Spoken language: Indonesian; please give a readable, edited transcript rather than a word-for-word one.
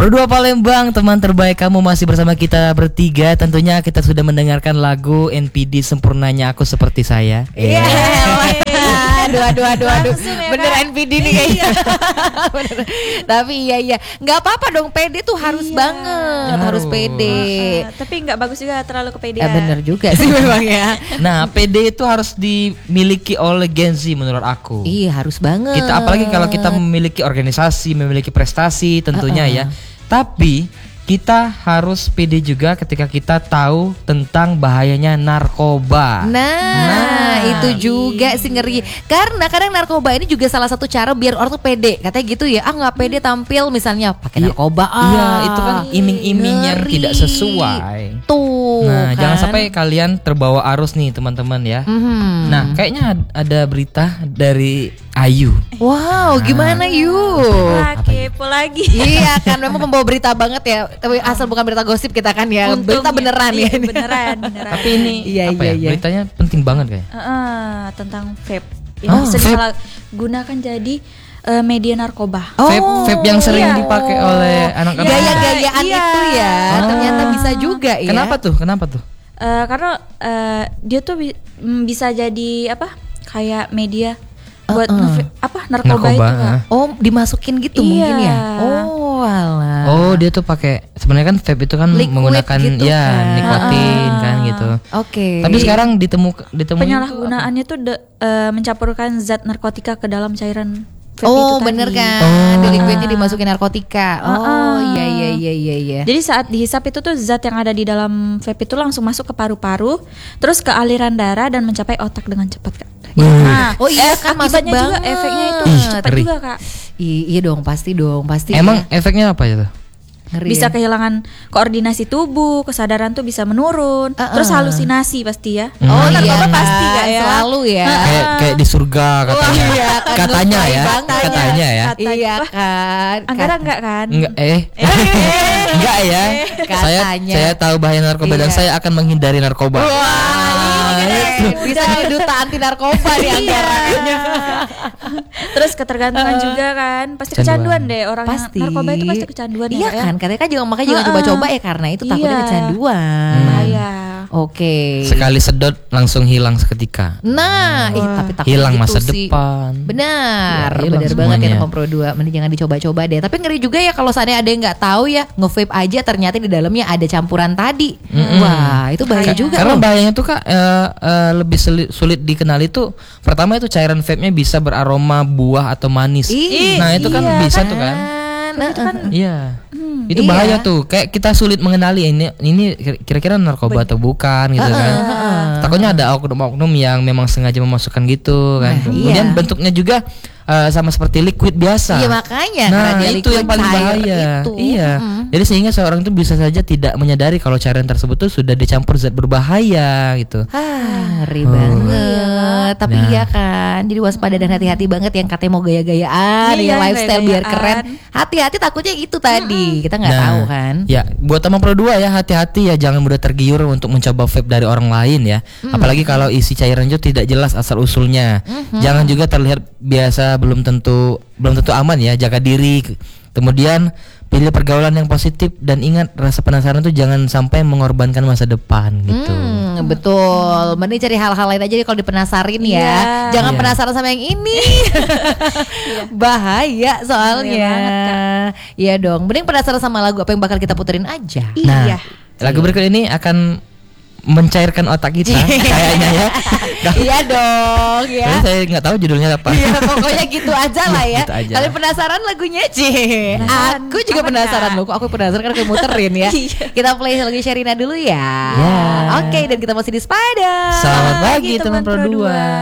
Pro2 Palembang, teman terbaik kamu masih bersama kita bertiga. Tentunya kita sudah mendengarkan lagu NPD Sempurnanya Aku Seperti Saya. Iya. Aduh. Bener NPD nih kayaknya. Bener. Tapi iya. Nggak apa-apa dong, pede tuh harus banget, harus pede. Tapi nggak bagus juga terlalu kepedean. Bener juga sih memang ya. Nah, pede itu harus dimiliki oleh Gen Z menurut aku. Iya, harus banget. Kita apalagi kalau kita memiliki organisasi, memiliki prestasi tentunya ya. Tapi kita harus pede juga ketika kita tahu tentang bahayanya narkoba. Nah, itu juga sih ngeri. Karena kadang narkoba ini juga salah satu cara biar orang tuh pede. Katanya gitu ya, nggak pede tampil misalnya pakai narkoba. Iya, itu kan iming-iming yang ngeri. tidak sesuai. Tuh. Nah, kan? jangan sampai kalian terbawa arus nih teman-teman ya. Nah, kayaknya ada berita dari Ayu. Wow, gimana yuk? Kepo lagi. Iya kan, memang membawa berita banget ya. Tapi asal bukan berita gosip kita kan ya. Berita beneran ya. Beneran. Tapi ini Iya. beritanya penting banget kayak. Tentang vape. Ini bisa disalahgunakan jadi media narkoba. Vape yang sering dipakai oleh anak-anak. Gaya-gayaan itu ya. Ternyata bisa juga ya. Kenapa tuh? Karena dia tuh bisa jadi apa? Kayak media buat narkoba itu Kak. Oh, dimasukin gitu mungkin ya. Oh, alah. Oh, dia tuh pakai sebenarnya kan vape itu kan Liquid menggunakan gitu ya kan. nikotin kan gitu. Oke. Tapi sekarang ditemukan Penyalahgunaannya tuh mencampurkan zat narkotika ke dalam cairan vape itu Oh, tadi. bener kan. Di liquidnya dimasukin narkotika. Oh, iya. Jadi saat dihisap itu tuh zat yang ada di dalam vape itu langsung masuk ke paru-paru, terus ke aliran darah dan mencapai otak dengan cepat Kak. Nah, Oh iya kan, masuk akibatnya juga banget. efeknya itu cepat ngeri. juga Kak. Iya dong, pasti Emang ya. efeknya apa itu? Ngeri Bisa ya. kehilangan koordinasi tubuh, kesadaran tuh bisa menurun, terus halusinasi pasti ya. Oh narkoba iya, pasti Kak ya. selalu ya. Kayak di surga katanya. iya, kan Katanya lupa ya. banget. Katanya ya. Iya kan. Anggara enggak kan? Enggak enggak ya. Katanya. Saya tahu bahaya narkoba dan Iya. saya akan menghindari narkoba. Bisa jadi duta anti narkoba nih Anggara. Terus ketergantungan juga kan, pasti kecanduan deh orang Pasti. yang narkoba itu pasti kecanduan Iya ya. kan, katanya kan juga makanya jangan coba-coba ya karena itu takutnya Iya. kecanduan. Bahaya. Oke. Sekali sedot langsung hilang seketika. Nah, tapi takut Hilang gitu masa sih. depan. Benar, Ya, hilang benar banget ya semuanya. teman Pro 2. Mending jangan dicoba-coba deh. Tapi ngeri juga ya kalau seandainya ada yang nggak tahu ya, nge-vape aja ternyata di dalamnya ada campuran tadi. Wah, itu bahaya juga Karena loh. bahayanya tuh Kak lebih sulit dikenali tuh. Pertama itu cairan vape-nya bisa beraroma buah atau manis. Nah, itu kan bisa tuh kan. Iya. Itu bahaya tuh. Kayak kita sulit mengenali ini kira-kira narkoba atau bukan gitu kan. Takutnya ada oknum-oknum yang memang sengaja memasukkan gitu kan. Kemudian bentuknya juga sama seperti liquid biasa. Iya makanya. Nah, karena dia itu yang liquid paling cair bahaya. itu. Iya. Jadi sehingga seorang itu bisa saja tidak menyadari kalau cairan tersebut tuh sudah dicampur zat berbahaya gitu. Ngeri banget. Tapi iya kan. Jadi waspada dan hati-hati banget yang katanya mau gaya-gayaan, Iya, yang lifestyle biar keren. gaya-gayaan. Hati-hati takutnya itu tadi. Kita nggak tahu kan. Ya, buat teman Pro2 ya, hati-hati ya, jangan mudah tergiur untuk mencoba vape dari orang lain ya. Apalagi kalau isi cairan itu tidak jelas asal usulnya. Jangan juga terlihat biasa, belum tentu aman ya. Jaga diri. Kemudian pilih pergaulan yang positif dan ingat rasa penasaran itu jangan sampai mengorbankan masa depan gitu. Betul. Mending cari hal-hal lain aja deh kalau dipenasarin ya. Iya. Jangan Iya. penasaran sama yang ini. Bahaya soalnya. Iya dong. Mending penasaran sama lagu apa yang bakal kita puterin aja. Nah, lagu berikut ini akan mencairkan otak kita kayaknya ya. Iya dong ya. Tapi saya nggak tahu judulnya apa. Iya, pokoknya gitu aja lah ya. Gitu aja. Kalian penasaran lagunya, Ci? Aku juga penasaran loh. Kok aku penasaran kan aku muterin ya. Kita play lagu Sherina dulu ya. Ya. Oke, dan kita masih di Spider. Selamat pagi teman Pro2.